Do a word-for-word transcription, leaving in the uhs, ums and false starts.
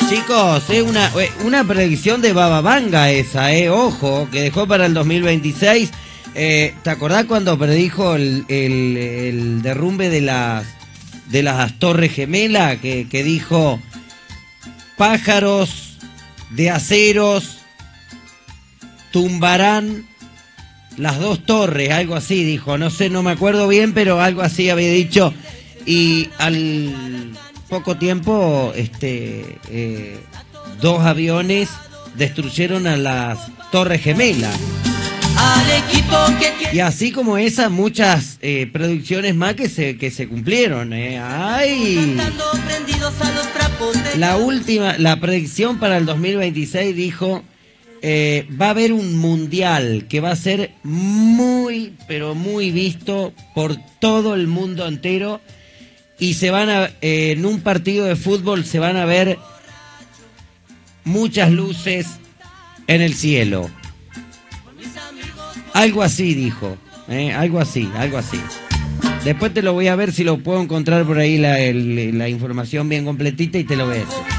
Chicos, es una, una predicción de Baba Vanga esa, eh, ojo, que dejó para el dos mil veintiséis. Eh, ¿Te acordás cuando predijo el, el, el derrumbe de las de las Torres Gemelas? Que, que dijo pájaros de aceros tumbarán las dos torres, algo así dijo, no sé, no me acuerdo bien, pero algo así había dicho. Y al poco tiempo, este, eh, dos aviones destruyeron a las Torres Gemelas. Y así como esas, muchas eh, predicciones más que se, que se cumplieron. Eh. ¡Ay! La última, la predicción para el dos mil veintiséis dijo, eh, va a haber un mundial que va a ser muy, pero muy visto por todo el mundo entero. Y se van a, eh, en un partido de fútbol se van a ver muchas luces en el cielo. Algo así dijo, ¿eh? algo así, algo así. Después te lo voy a ver si lo puedo encontrar por ahí la, el, la información bien completita y te lo voy a decir.